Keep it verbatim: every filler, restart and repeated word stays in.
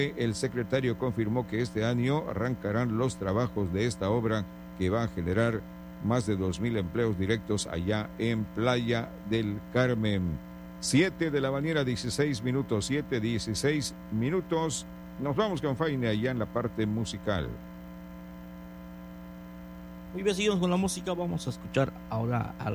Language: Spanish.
El secretario confirmó que este año arrancarán los trabajos de esta obra que va a generar más de dos mil empleos directos allá en Playa del Carmen. siete de la mañana, dieciséis minutos, siete, dieciséis minutos. Nos vamos con Faine allá en la parte musical. Muy bien, seguimos con la música. Vamos a escuchar ahora a